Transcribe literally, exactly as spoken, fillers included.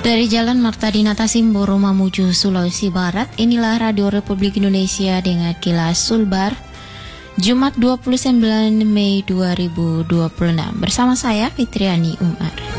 Dari Jalan Marta Dinata Simboro Mamuju, Sulawesi Barat, inilah Radio Republik Indonesia dengan Kilas Sulbar, Jumat dua puluh sembilan Mei dua ribu dua puluh enam. Bersama saya Fitriani Umar.